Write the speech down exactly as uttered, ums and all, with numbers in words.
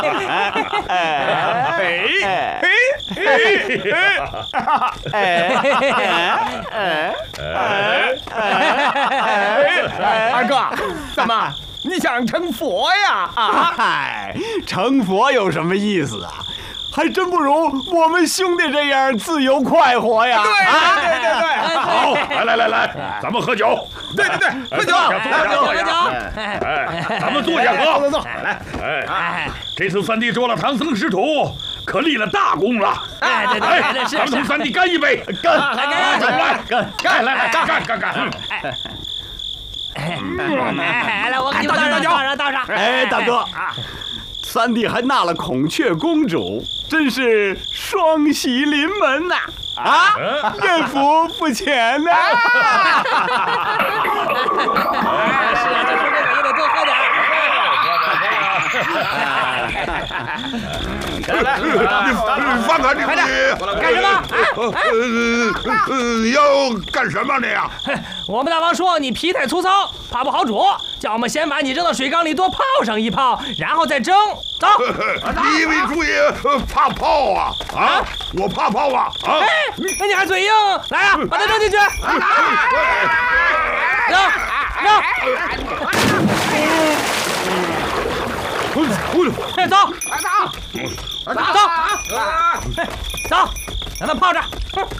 二哥，怎么你想成佛呀？啊， 嗨，成佛有什么意思啊？还真不如我们兄弟这样自由快活呀！ 对对对对对， 好，来来来来，咱们喝酒。 对对对，喝酒， 坐下，坐喝酒。 哎，咱们坐下喝。 坐坐坐， 来，哎，这次三弟捉了唐僧师徒，可立了大功了。 哎，对对对，是咱们同三弟干一杯， 干！ 来干干来干干来来干干干干！ 哎，来，我给你们倒上，倒上，倒上。 哎，大哥，三弟还纳了孔雀公主，真是双喜临门呐！啊，愿福不浅呐！ 是啊，这说这个也得多喝点。 你放开这个！ 干什么？ 呃，要干什么你呀？ 我们大王说你皮太粗糙，怕不好煮，叫我们先把你扔到水缸里多泡上一泡，然后再蒸。走。 你以为主爷怕泡啊？啊，我怕泡啊！啊， 哎，那你还嘴硬？来啊，把它扔进去。扔扔。哎，走，走，走，走，让它泡着。